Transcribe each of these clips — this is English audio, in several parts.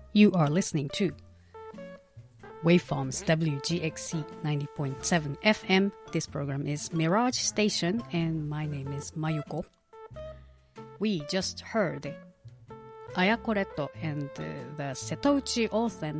You are listening to Waveforms WGXC 90.7 FM. This program is Mirage Station, and my name is Mayuko. We just heard Ayakoreto and the Setouchi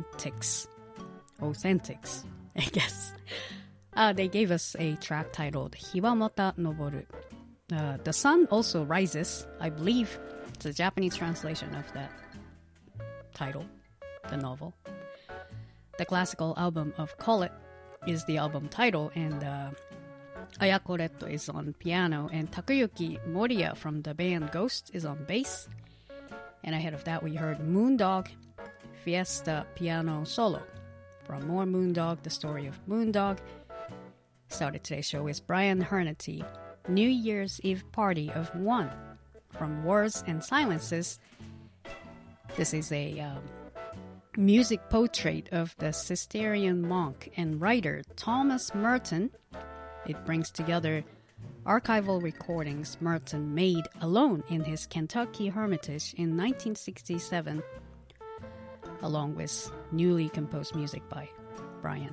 Authentics, I guess. They gave us a track titled Hiwamata Noboru. The sun also rises. I believe it's a Japanese translation of that title, the novel. The classical album of Call It is the album title, and Ayakoreto is on piano, and Takayuki Moriya from the band Ghost is on bass. And ahead of that, we heard Moondog Fiesta Piano Solo. From more Moondog, the story of Moondog. Started today's show with Brian Hernety, New Year's Eve Party of One. From Words and Silences, this is a music portrait of the Cistercian monk and writer Thomas Merton. It brings together archival recordings Merton made alone in his Kentucky hermitage in 1967, along with newly composed music by Brian.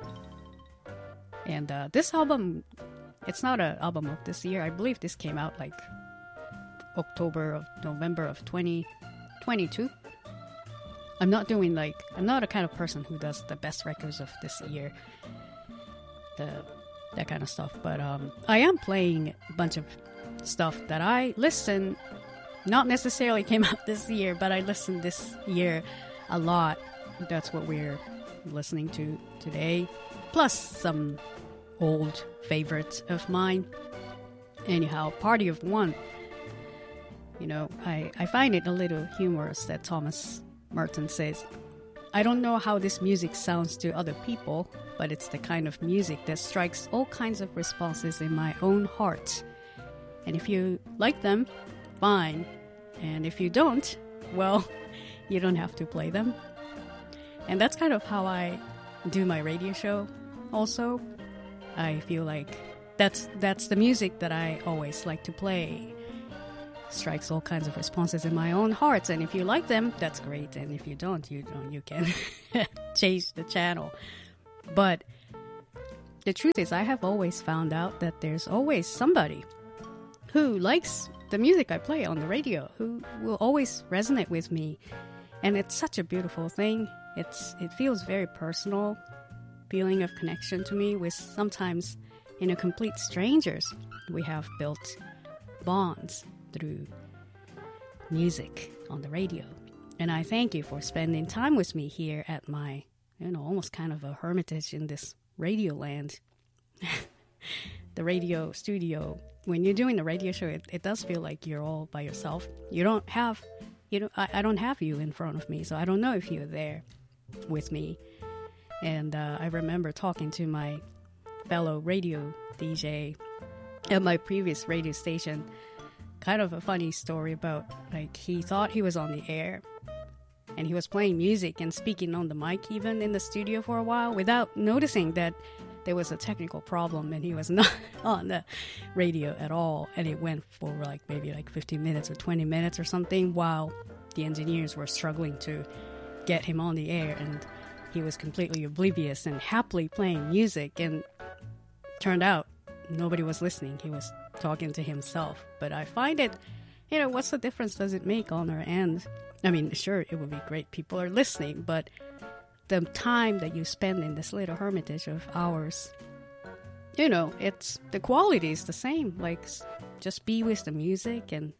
And this album, it's not an album of this year. I believe this came out like November of 2022. I'm not a kind of person who does the best records of this year, that kind of stuff. But I am playing a bunch of stuff that I listen, not necessarily came out this year, but I listened this year a lot. That's what we're listening to today, plus some old favorites of mine. Anyhow, Party of One. You know, I find it a little humorous that Thomas Merton says, I don't know how this music sounds to other people, but it's the kind of music that strikes all kinds of responses in my own heart. And if you like them, fine. And if you don't, well, you don't have to play them. And that's kind of how I do my radio show also. I feel like that's the music that I always like to play. Strikes all kinds of responses in my own heart, and if you like them, that's great, and if you don't, you can change the channel. But the truth is, I have always found out that there's always somebody who likes the music I play on the radio, who will always resonate with me, and it's such a beautiful thing. It feels very personal, feeling of connection to me with sometimes, complete strangers. We have built bonds through music on the radio. And I thank you for spending time with me here at my, almost kind of a hermitage in this radio land. The radio studio. When you're doing a radio show, it does feel like you're all by yourself. You don't have, I don't have you in front of me, so I don't know if you're there with me. And I remember talking to my fellow radio DJ at my previous radio station. Kind of a funny story about, he thought he was on the air and he was playing music and speaking on the mic even in the studio for a while without noticing that there was a technical problem and he was not on the radio at all. And it went for maybe 15 minutes or 20 minutes or something while the engineers were struggling to get him on the air, and he was completely oblivious and happily playing music, and turned out nobody was listening. He was talking to himself. But I find it, what's the difference does it make on our end? I mean, sure, it would be great people are listening, but the time that you spend in this little hermitage of ours, it's the quality is the same. Just be with the music and,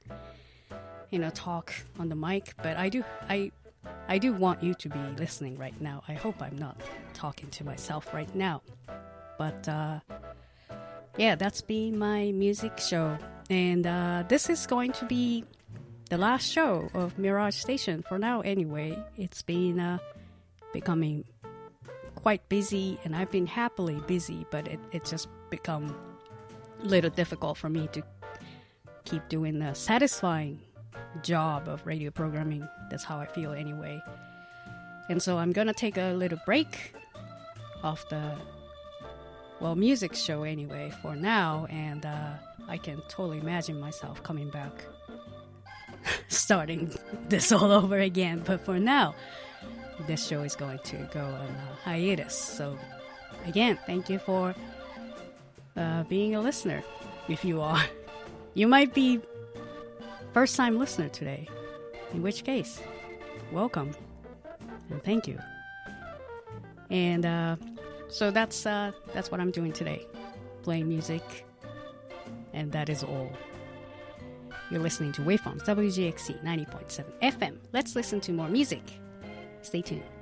talk on the mic. But I do want you to be listening right now. I hope I'm not talking to myself right now. But, yeah, that's been my music show. And this is going to be the last show of Mirage Station for now anyway. It's been becoming quite busy, and I've been happily busy, but it's just become a little difficult for me to keep doing a satisfying job of radio programming. That's how I feel anyway. And so I'm going to take a little break off the music show anyway for now, and I can totally imagine myself coming back starting this all over again. But for now, this show is going to go on a hiatus. So again, thank you for being a listener. If you are, you might be first time listener today, in which case, welcome and thank you. And so that's what I'm doing today, playing music, and that is all. You're listening to Waveforms WGXC 90.7 FM. Let's listen to more music. Stay tuned.